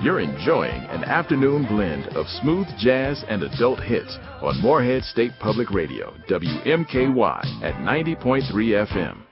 You're enjoying an afternoon blend of smooth jazz and adult hits on Morehead State Public Radio, WMKY at 90.3 FM.